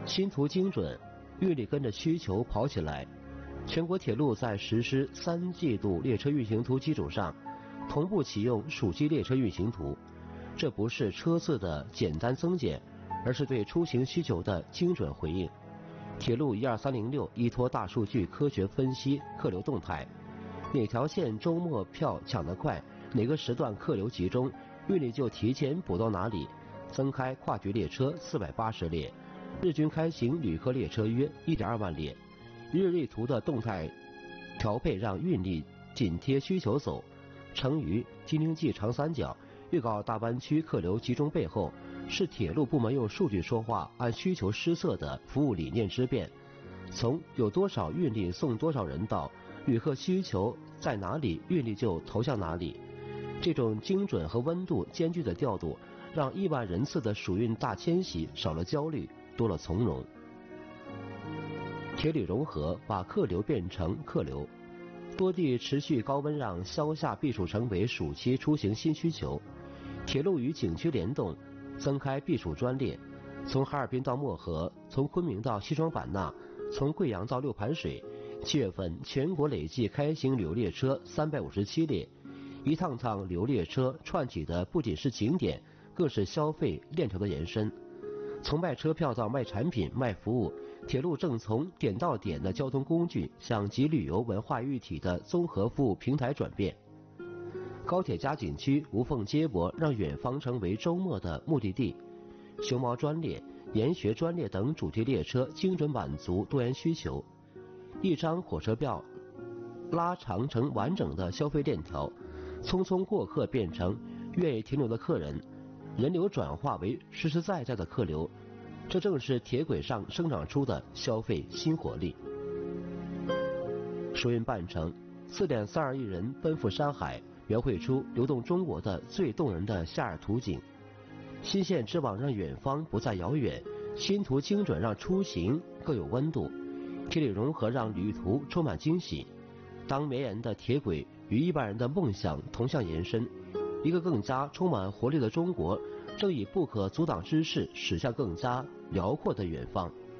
新途精准，运力跟着需求跑起来。全国铁路在实施3季度列车运行图基础上，同步启用暑期列车运行图。这不是车次的简单增减，而是对出行需求的精准回应。铁路12306依托大数据科学分析客流动态，哪条线周末票抢得快，哪个时段客流集中，运力就提前补到哪里，增开跨局列车480列，日均开行旅客列车约1.2万列。日历图的动态调配让运力紧贴需求走。成渝、京津冀长三角粤港澳大湾区客流集中背后，是铁路部门用数据说话、按需求施策的服务理念之变。从有多少运力送多少人到，旅客需求在哪里，运力就投向哪里。这种精准和温度兼具的调度，让亿万人次的暑运大迁徙少了焦虑，多了从容。铁旅融合，把客流变成客流。多地持续高温让消夏避暑成为暑期出行新需求。铁路与景区联动，增开避暑专列，从哈尔滨到漠河，从昆明到西双版纳，从贵阳到六盘水。7月份全国累计开行旅游列车357列，一趟趟旅游列车串起的不仅是景点，更是消费链条的延伸。从卖车票到卖产品、卖服务，铁路正从点到点的交通工具向集旅游文化一体的综合服务平台转变。高铁加景区无缝接驳，让远方成为周末的目的地。熊猫专列、研学专列等主题列车精准满足多元需求。一张火车票拉长成完整的消费链条，匆匆过客变成愿意停留的客人，人流转化为实实在在的客流，这正是铁轨上生长出的消费新活力。暑运半程，4.32亿人奔赴山海，描绘出流动中国的最动人的夏日图景。新线织网让远方不再遥远，新途精准让出行更有温度，铁旅融合让旅途充满惊喜。当绵延的铁轨与亿万人的梦想同向延伸，一个更加充满活力的中国正以不可阻挡之势驶向更加辽阔的远方。